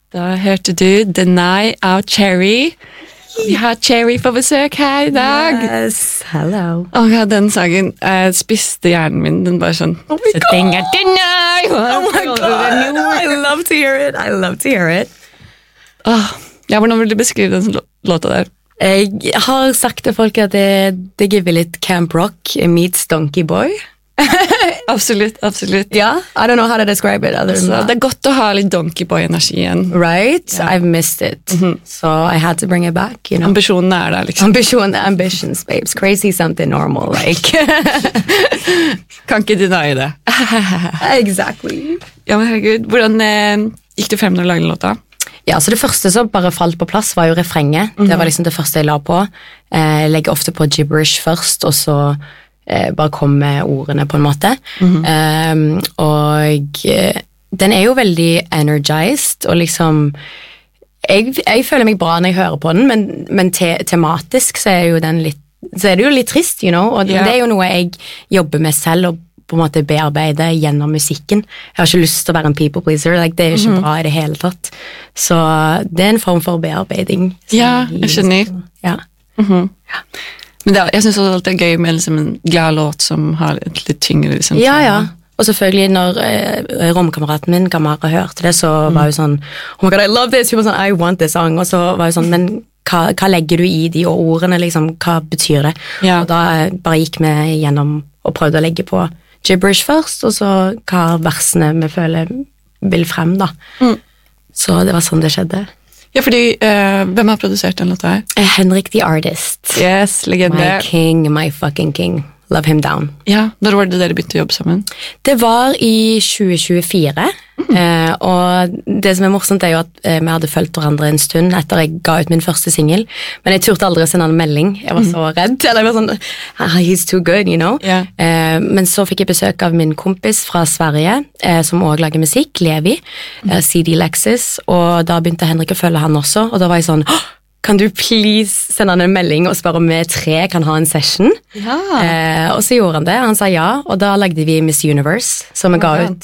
Da hørte du Deny av Cherry. Vi har Cherry på besøk her I dag. Yes, hello. Den sangen spiste hjernen min. Den bare sånn Oh my god! Oh my god! I love to hear it. I love to hear it. Ja, hvordan vil du beskrive den låta der? Jeg har sagt til folk at det giver litt Camp Rock meets Donkey Boy. Absolutt, absolutt. Yeah, I don't know how to describe it other than Så that. det godt å ha litt Donkey Boy-energi igjen. Right? Yeah. I've missed it. So I had to bring it back, you know. Ambisjonen der, liksom. Ambitions, babes. Crazy something normal, like. Kan ikke deny det. Exactly. Ja, men herregud, hvordan gikk du frem når du lagde låta? Ja, så det første som bare falt på plass var jo refrenget. Det var liksom det første jeg la på. Jeg legger ofte på gibberish først, og så bare kom med ordene på en måte. Og den jo veldig energized, og liksom jeg føler meg bra når jeg hører på den, men tematisk så jo den litt, så det jo litt trist, you know, og det jo noe jeg jobber med selv, og på en måte bearbeide gjennom musikken. Jeg har ikke lyst til å være en people pleaser, like, det ikke bra I det hele tatt. Så det en form for bearbeiding. Ja, jeg skjønner. Ja. Ja. Men jeg synes også det gøy med liksom en glad låt som har litt tyngre liksom. Ja. Og selvfølgelig når romkameraten min, Gamara, hørte det, så var hun sånn, oh my god, I love this, hun var sånn, I want this song, og så var hun sånn, men hva legger du I de ordene, liksom, hva betyr det? Ja. Og da bare gikk vi gjennom og prøvde å legge på gibberish først, og så hva versene vi føler vil frem da. Så det var sånn det skjedde. Ja, fordi hvem har produsert den låta her? Henrik the Artist. Yes, legende. My king, my fucking king. Love him down. Ja, når var det dere begynte å jobbe sammen? Det var I 2024, og det som morsomt jo at vi hadde følt hverandre en stund etter jeg ga ut min første single, men jeg turte aldri å sende en melding. Jeg var så redd, eller jeg var sånn, he's too good, you know. Yeah. Men så fikk jeg besøk av min kompis fra Sverige, som også lager musikk, Levi, CD Lexus, og da begynte Henrik å følge han også, og da var jeg sånn, kan du please sende han en melding og spørre om vi 3 kan ha en session? Ja. Og så gjorde han det, han sa ja, og da lagde vi Miss Universe, som vi ga ut